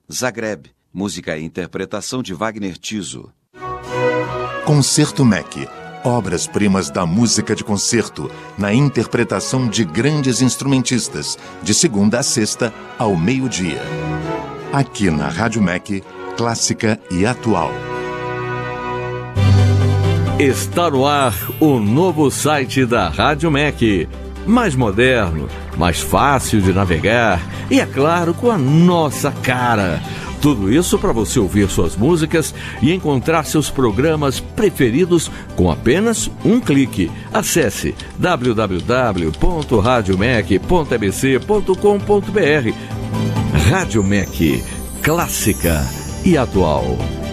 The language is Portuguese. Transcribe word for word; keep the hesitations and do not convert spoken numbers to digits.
Zagreb, música e interpretação de Wagner Tiso. Concerto M E C, obras-primas da música de concerto, na interpretação de grandes instrumentistas, de segunda a sexta, ao meio-dia. Aqui na Rádio M E C, clássica e atual. Está no ar o novo site da Rádio M E C. Mais moderno, mais fácil de navegar e, é claro, com a nossa cara. Tudo isso para você ouvir suas músicas e encontrar seus programas preferidos com apenas um clique. Acesse w w w ponto rádio mec ponto a b c ponto com ponto b r. Rádio M E C, clássica e atual.